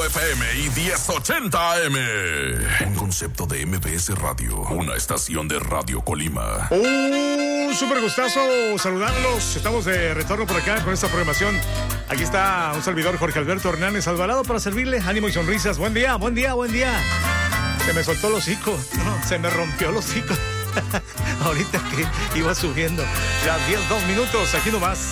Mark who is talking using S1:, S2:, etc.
S1: FM y 1080 AM. Un concepto de MBS Radio, una estación de Radio Colima.
S2: Un súper gustazo saludarlos. Estamos de retorno por acá con esta programación. Aquí está un servidor, Jorge Alberto Hernández Alvarado, para servirle ánimo y sonrisas. Buen día, buen día, buen día. Se me soltó el hocico, no, se me rompió el hocico. Ahorita que iba subiendo. Las 10:02, aquí nomás.